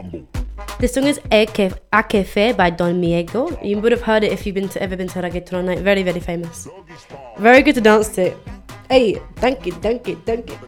The song is Akefe by Don Miego. You would have heard it if you've ever been to a reggaeton night. Very, very famous. Very good to dance to. Hey, thank you.